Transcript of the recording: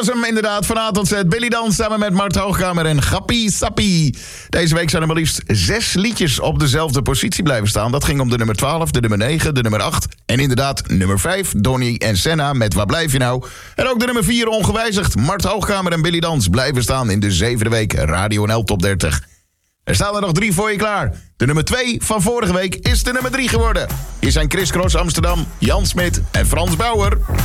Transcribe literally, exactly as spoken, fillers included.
was hem inderdaad. Van A tot Z. Billy Dans samen met Mart Hoogkamer en Gappie Sappie. Deze week zijn er maar liefst zes liedjes op dezelfde positie blijven staan. Dat ging om de nummer twaalf, de nummer negen, de nummer acht... en inderdaad nummer vijf, Donny en Senna met Waar blijf je nou? En ook de nummer vier ongewijzigd. Mart Hoogkamer en Billy Dans blijven staan in de zevende week Radio N L Top dertig. Er staan er nog drie voor je klaar. De nummer twee van vorige week is de nummer drie geworden. Hier zijn Chris Cross Amsterdam, Jan Smit en Frans Bauer.